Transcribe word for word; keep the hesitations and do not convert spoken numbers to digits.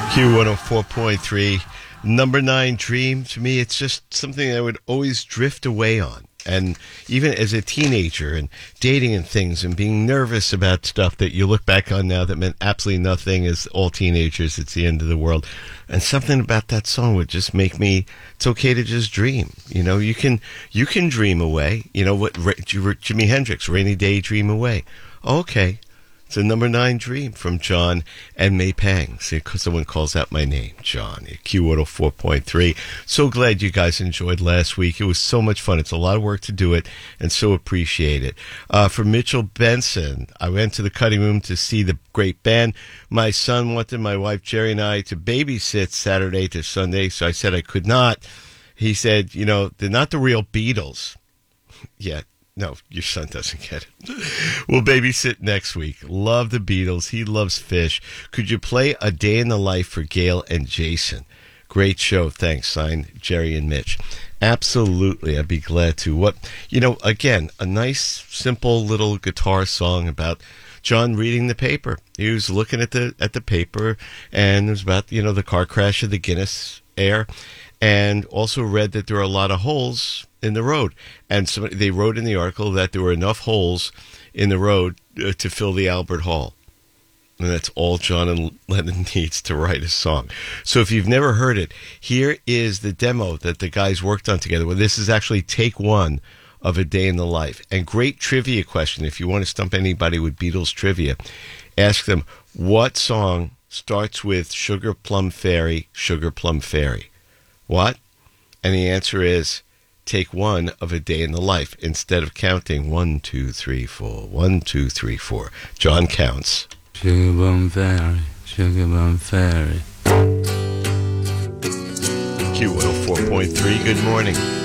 Q one oh four point three, number nine, Dream. To me, it's just something I would always drift away on. And even as a teenager and dating and things and being nervous about stuff that you look back on now that meant absolutely nothing as all teenagers, it's the end of the world. And something about that song would just make me, it's okay to just dream. You know, you can you can dream away. You know what, Jimi Hendrix, Rainy Day, Dream Away. Okay. It's a number nine, Dream, from John and May Pang. See, someone calls out my name, John, at Q one oh four point three. So glad you guys enjoyed last week. It was so much fun. It's a lot of work to do it, and so appreciate it. Uh, for Mitchell Benson, I went to the cutting room to see the great band. My son wanted my wife, Jerry, and I to babysit Saturday to Sunday, so I said I could not. He said, you know, they're not the real Beatles yet. No, your son doesn't get it. We'll babysit next week. Love the Beatles. He loves fish. Could you play A Day in the Life for Gail and Jason? Great show. Thanks. Signed, Jerry and Mitch. Absolutely. I'd be glad to. What, you know, again, a nice, simple little guitar song about John reading the paper. He was looking at the at the paper, and it was about, you know, the car crash of the Guinness Air, and also read that there are a lot of holes in the road. And so they wrote in the article that there were enough holes in the road uh, to fill the Albert Hall. And that's all John Lennon needs to write a song. So if you've never heard it, here is the demo that the guys worked on together. Well, this is actually take one of A Day in the Life. And great trivia question. If you want to stump anybody with Beatles trivia, ask them, what song starts with Sugar Plum Fairy, Sugar Plum Fairy? What? And the answer is, take one of A Day in the Life instead of counting one, two, three, four, one, two, three, four. John counts. Sugar Plum Fairy, Sugar Plum Fairy. Q one oh four point three, good morning.